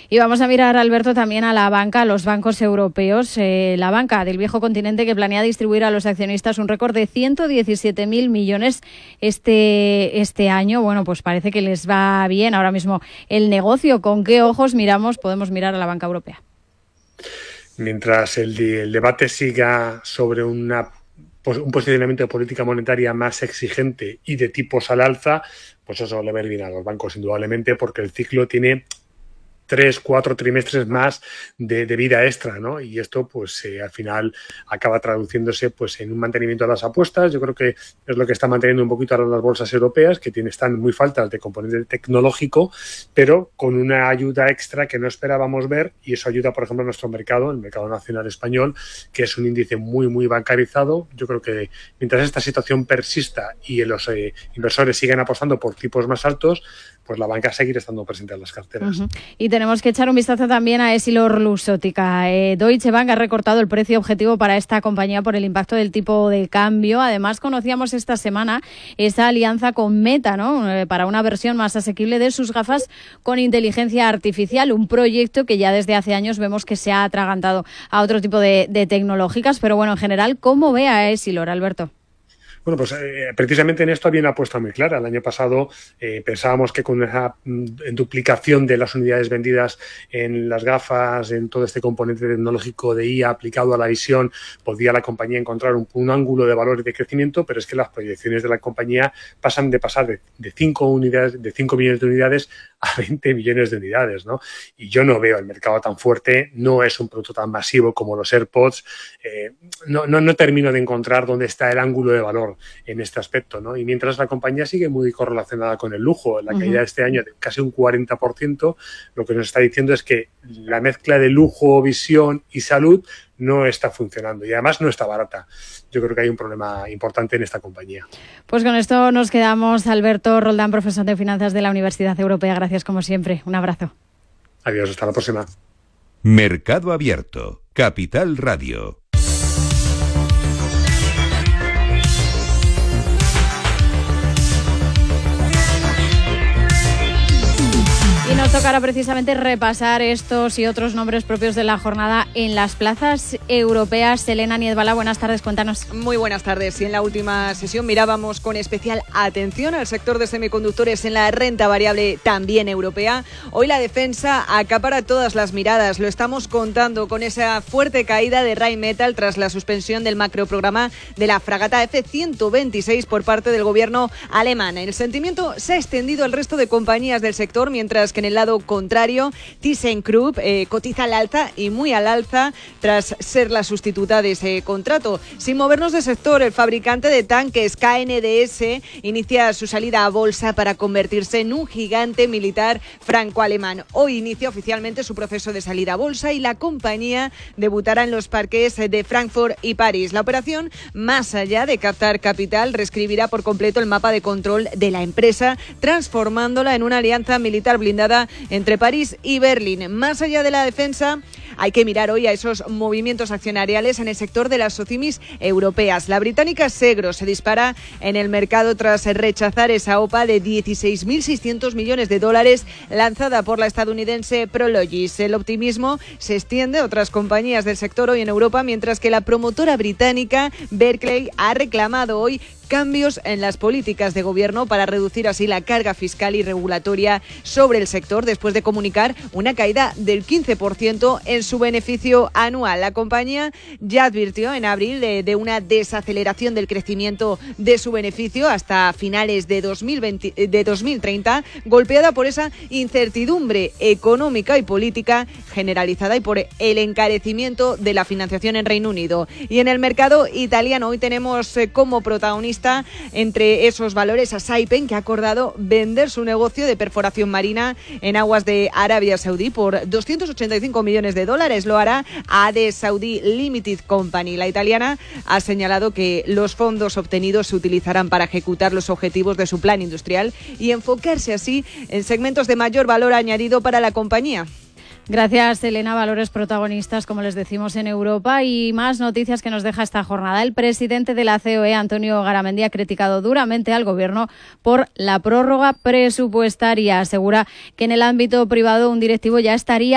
Y vamos a mirar, Alberto, también a la banca, a los bancos europeos. La banca del viejo continente que planea distribuir a los accionistas un récord de 117.000 millones este año. Bueno, pues parece que les va bien ahora mismo el negocio. ¿Con qué ojos podemos mirar a la banca europea? Mientras el debate siga sobre un posicionamiento de política monetaria más exigente y de tipos al alza, pues eso le va a ir bien a los bancos indudablemente, porque el ciclo tiene 3-4 trimestres más de vida extra, ¿no? Y esto, pues, al final acaba traduciéndose, pues, en un mantenimiento de las apuestas. Yo creo que es lo que está manteniendo un poquito ahora las bolsas europeas, que están muy faltas de componente tecnológico, pero con una ayuda extra que no esperábamos ver, y eso ayuda, por ejemplo, a nuestro mercado, el mercado nacional español, que es un índice muy, muy bancarizado. Yo creo que mientras esta situación persista y los inversores sigan apostando por tipos más altos, pues la banca seguirá estando presente en las carteras. Uh-huh. Y tenemos que echar un vistazo también a EssilorLuxottica. Deutsche Bank ha recortado el precio objetivo para esta compañía por el impacto del tipo de cambio. Además, conocíamos esta semana esa alianza con Meta, ¿no? Para una versión más asequible de sus gafas con inteligencia artificial. Un proyecto que ya desde hace años vemos que se ha atragantado a otro tipo de tecnológicas. Pero bueno, en general, ¿cómo ve a Essilor, Alberto? Bueno, pues precisamente en esto había una apuesta muy clara. El año pasado pensábamos que con esa duplicación de las unidades vendidas en las gafas, en todo este componente tecnológico de IA aplicado a la visión, podía la compañía encontrar un ángulo de valor y de crecimiento, pero es que las proyecciones de la compañía pasan de pasar de 5 millones de unidades a 20 millones de unidades, ¿no? Y yo no veo el mercado tan fuerte, no es un producto tan masivo como los AirPods, no termino de encontrar dónde está el ángulo de valor en este aspecto, ¿no? Y mientras la compañía sigue muy correlacionada con el lujo, la caída de este año de casi un 40%, lo que nos está diciendo es que la mezcla de lujo, visión y salud no está funcionando y además no está barata. Yo creo que hay un problema importante en esta compañía. Pues con esto nos quedamos. Alberto Roldán, profesor de Finanzas de la Universidad Europea. Gracias como siempre. Un abrazo. Adiós, hasta la próxima. Mercado Abierto, Capital Radio. Nos tocará precisamente repasar estos y otros nombres propios de la jornada en las plazas europeas. Elena Niedbala, buenas tardes, cuéntanos. Muy buenas tardes. Y en la última sesión mirábamos con especial atención al sector de semiconductores en la renta variable también europea. Hoy la defensa acapara todas las miradas. Lo estamos contando con esa fuerte caída de Rheinmetall tras la suspensión del macroprograma de la fragata F-126 por parte del gobierno alemán. El sentimiento se ha extendido al resto de compañías del sector, mientras que en el lado contrario, ThyssenKrupp cotiza al alza y muy al alza tras ser la sustituta de ese contrato. Sin movernos de sector, el fabricante de tanques KNDS inicia su salida a bolsa para convertirse en un gigante militar franco-alemán. Hoy inicia oficialmente su proceso de salida a bolsa y la compañía debutará en los parques de Frankfurt y París. La operación, más allá de captar capital, reescribirá por completo el mapa de control de la empresa, transformándola en una alianza militar blindada entre París y Berlín. Más allá de la defensa, hay que mirar hoy a esos movimientos accionariales en el sector de las SOCIMIs europeas. La británica Segro se dispara en el mercado tras rechazar esa OPA de 16.600 millones de dólares lanzada por la estadounidense Prologis. El optimismo se extiende a otras compañías del sector hoy en Europa, mientras que la promotora británica Berkeley ha reclamado hoy cambios en las políticas de gobierno para reducir así la carga fiscal y regulatoria sobre el sector, después de comunicar una caída del 15% en su beneficio anual. La compañía ya advirtió en abril de una desaceleración del crecimiento de su beneficio hasta finales de 2030, golpeada por esa incertidumbre económica y política generalizada y por el encarecimiento de la financiación en Reino Unido. Y en el mercado italiano hoy tenemos como protagonista entre esos valores a Saipem, que ha acordado vender su negocio de perforación marina en aguas de Arabia Saudí por 285 millones de dólares. Lo hará AD Saudi Limited Company. La italiana ha señalado que los fondos obtenidos se utilizarán para ejecutar los objetivos de su plan industrial y enfocarse así en segmentos de mayor valor añadido para la compañía. Gracias, Elena. Valores protagonistas, como les decimos, en Europa. Y más noticias que nos deja esta jornada. El presidente de la COE, Antonio Garamendi, ha criticado duramente al Gobierno por la prórroga presupuestaria. Asegura que en el ámbito privado un directivo ya estaría